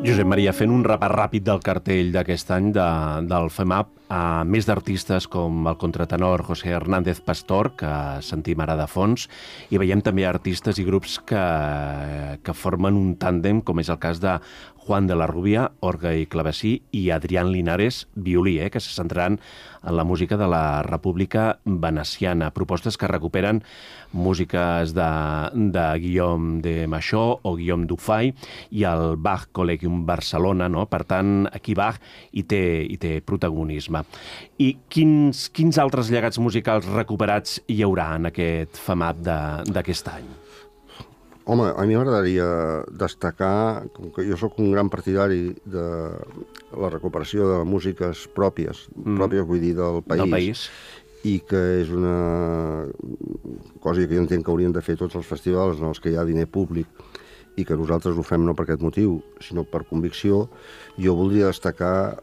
Josep Maria, fent un repàs ràpid del cartell d'aquest any del FEMAP, a més d'artistes com el contratenor José Hernández Pastor, que sentim ara de fons, i veiem també artistes i grups que formen un tàndem, com és el cas de Juan de la Rubia, orgue i clavecí, i Adrián Linares, violí, que se centraran en la música de la República Veneciana. Propostes que recuperen músiques de Guillaume de Machó o Guillaume Dufay i el Bach Collegium Barcelona, no? Per tant, aquí Bach hi té protagonisme. I quins altres llegats musicals recuperats hi haurà en aquest FEMAP d'aquest any? Home, a mi m'agradaria destacar, com que jo sóc un gran partidari de la recuperació de músiques pròpies vull dir, del país, i que és una cosa que jo entenc que haurien de fer tots els festivals en els que hi ha diner públic i que nosaltres ho fem no per aquest motiu, sinó per convicció. Jo voldria destacar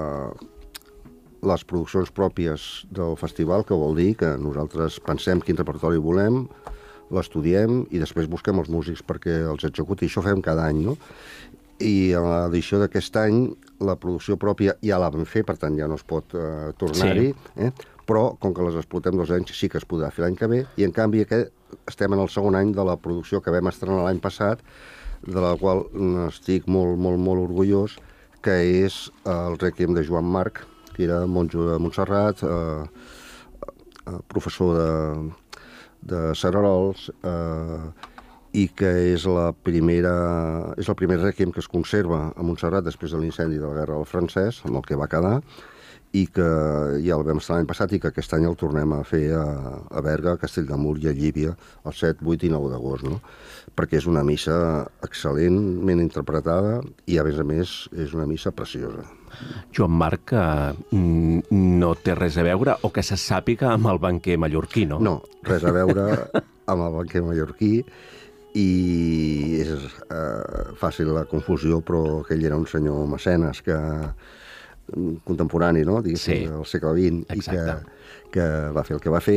les produccions pròpies del festival, que vol dir que nosaltres pensem quin repertori volem, l'estudiem i després busquem els músics perquè els executi. Això fem cada any, no? I a l'edició d'aquest any la producció pròpia ja la vam fer, per tant ja no es pot tornar-hi, però com que les explotem 2 anys sí que es podrà fer l'any que ve, i en canvi estem en el segon any de la producció que vam estrenar l'any passat, de la qual estic molt, molt, molt orgullós, que és el Rèquiem de Joan Marc, que era monjo de Montserrat, professor de Cererols, i que és el primer rèquiem que es conserva a Montserrat després de l'incendi de la Guerra del Francès, amb el que va quedar, i que ja el vam estar l'any passat i que aquest any el tornem a fer a Berga, a Castelldemur i a Llívia el 7, 8 i 9 d'agost, no? Perquè és una missa excel·lentment interpretada i, a més, és una missa preciosa. Joan Marc no té res a veure, o que se sàpiga, amb el banquer mallorquí, no? No, res a veure amb el banquer mallorquí, i és fàcil la confusió, però aquell era un senyor mecenes contemporani, no? Diguéssim, del segle XX, i que va fer el que va fer.